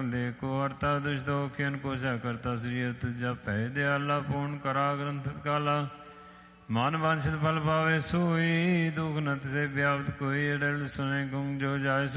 ਸਕਲ ਦੇ ਕੋ ਹਰਤਾ ਦੁਸ਼ ਦੋਖਿਅਨ ਕੋ ਸਹਿ ਕਰਤਾ ਸ੍ਰੀਅਤ ਜਪੈ ਦਿਆਲਾ ਪੂਰਨ ਕਰਾ ਗ੍ਰੰਥ ਕਾਲਾ ਮਨ ਵਾਂਛਿਤ ਫਲ ਪਾਵੇ ਸੋਈ ਦੁਖ ਨ ਤਿਸੈ ਵਿਆਪਤ ਕੋਈ ਅੜਲ ਸੁਨੇ ਗੁੰਗ ਜੋ ਜਾਇ